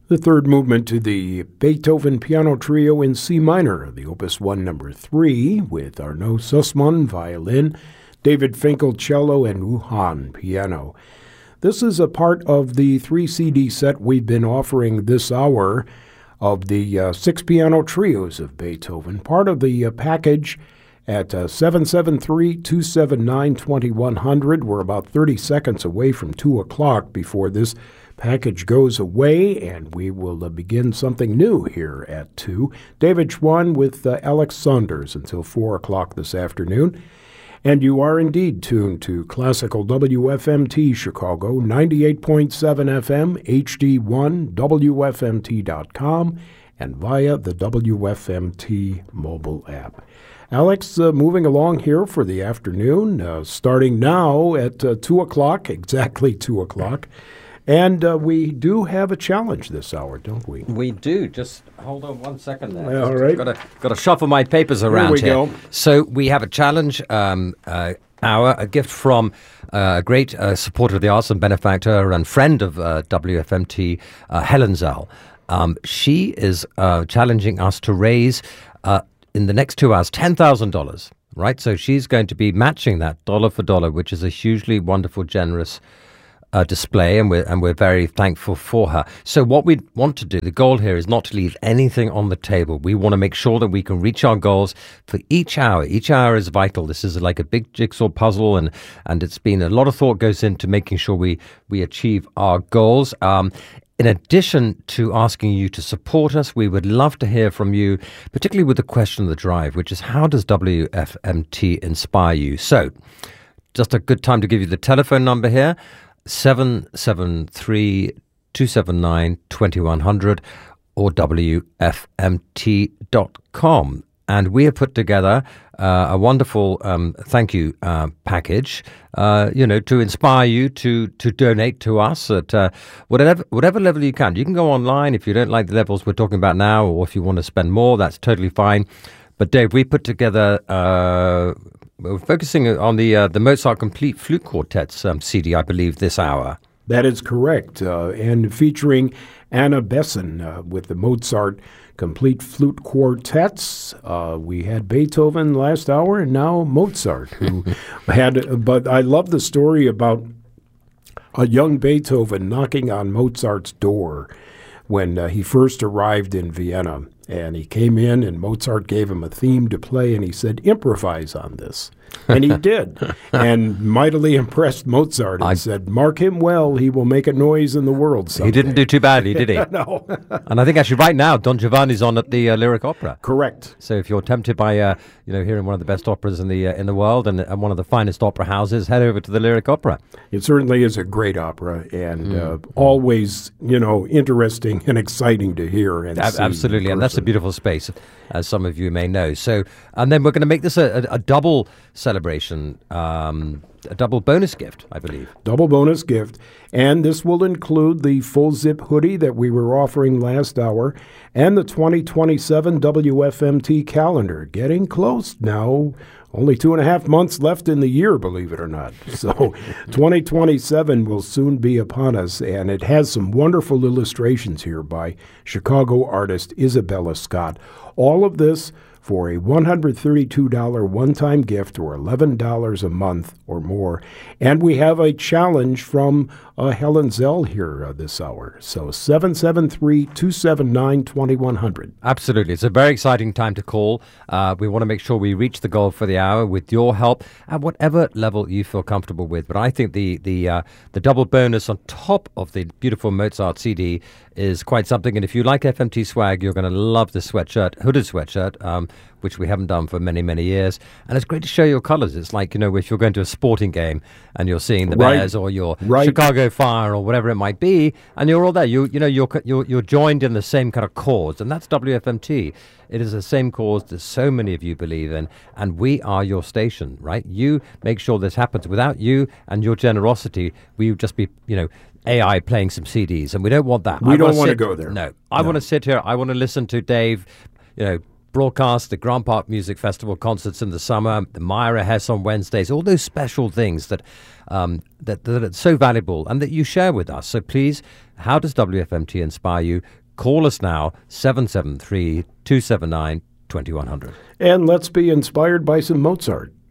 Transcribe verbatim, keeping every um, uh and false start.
The third movement to the Beethoven Piano Trio in C minor, the Opus one number three, with Arnaud Sussman, violin, David Finkel, cello, and Wu Han, piano. This is a part of the three C D set we've been offering this hour of the uh, six piano trios of Beethoven, part of the uh, package at uh, seven seven three, two seven nine, two one zero zero. We're about thirty seconds away from two o'clock before this package goes away, and we will uh, begin something new here at two. David Schwann with uh, Alex Saunders until four o'clock this afternoon. And you are indeed tuned to Classical W F M T Chicago, ninety-eight point seven F M, H D one, W F M T dot com, and via the W F M T mobile app. Alex, uh, moving along here for the afternoon, uh, starting now at uh, two o'clock, exactly two o'clock. And uh, we do have a challenge this hour, don't we? We do. Just hold on one second there. All right. Got to got to shuffle my papers around here. We here. go. So we have a challenge um, uh, hour, a gift from uh, a great uh, supporter of the arts and benefactor and friend of uh, W F M T, uh, Helen Zell. Um, she is uh, challenging us to raise, uh, in the next two hours, ten thousand dollars. Right? So she's going to be matching that dollar for dollar, which is a hugely wonderful, generous Uh, display, and we're and we're very thankful for her. So what we want to do, the goal here is not to leave anything on the table. We want to make sure that we can reach our goals for each hour. Each hour is vital. This is like a big jigsaw puzzle, and and it's been a lot of thought goes into making sure we we achieve our goals. Um, In addition to asking you to support us, we would love to hear from you, particularly with the question of the drive, which is how does W F M T inspire you? So, just a good time to give you the telephone number here. seven seven three, two seven nine, two one zero zero or W F M T dot com. And we have put together uh, a wonderful um, thank you uh, package, uh, you know, to inspire you to to donate to us at uh, whatever whatever level you can. You can go online if you don't like the levels we're talking about now, or if you want to spend more, that's totally fine. But Dave, we put together Uh, We're focusing on the uh, the Mozart Complete Flute Quartets um, C D, I believe, this hour. That is correct, uh, and featuring Anna Besson uh, with the Mozart Complete Flute Quartets. Uh, we had Beethoven last hour, and now Mozart, who had. But I love the story about a young Beethoven knocking on Mozart's door when uh, he first arrived in Vienna. And he came in, and Mozart gave him a theme to play, and he said, improvise on this. And he did, and mightily impressed Mozart and I, said, mark him well, he will make a noise in the world someday. He didn't do too badly, did he? No. And I think actually right now, Don Giovanni's on at the uh, Lyric Opera. Correct. So if you're tempted by, uh, you know, hearing one of the best operas in the uh, in the world and, and one of the finest opera houses, head over to the Lyric Opera. It certainly is a great opera, and mm. uh, always, you know, interesting and exciting to hear and a- see. Absolutely, and that's a beautiful space, as some of you may know. So, and then we're going to make this a, a, a double celebration, um, a double bonus gift, I believe. Double bonus gift. And this will include the full zip hoodie that we were offering last hour and the twenty twenty-seven W F M T calendar. Getting close now. Only two and a half months left in the year, believe it or not. So twenty twenty-seven will soon be upon us, and it has some wonderful illustrations here by Chicago artist Isabella Scott. All of this for a one hundred thirty-two dollars one-time gift, or eleven dollars a month or more. And we have a challenge from uh, Helen Zell here uh, this hour. So seven seven three, two seven nine, two one zero zero. Absolutely. It's a very exciting time to call. Uh, we want to make sure we reach the goal for the hour with your help at whatever level you feel comfortable with. But I think the the uh, the double bonus on top of the beautiful Mozart C D is quite something. And if you like F M T swag, you're going to love the sweatshirt, hooded sweatshirt, um, which we haven't done for many, many years. And it's great to show your colors. It's like, you know, if you're going to a sporting game and you're seeing the right. Bears or your right. Chicago Fire or whatever it might be, and you're all there. You you know, you're, you're, you're joined in the same kind of cause, and that's W F M T. It is the same cause that so many of you believe in, and we are your station, right? You make sure this happens. Without you and your generosity, we would just be, you know, A I playing some C Ds, and we don't want that. We I don't want to sit, go there. No. I no. want to sit here. I want to listen to Dave, you know, broadcast, the Grand Park Music Festival concerts in the summer, the Myra Hess on Wednesdays, all those special things that, um, that, that are so valuable and that you share with us. So please, how does W F M T inspire you? Call us now, seven seven three, two seven nine, two one zero zero. And let's be inspired by some Mozart.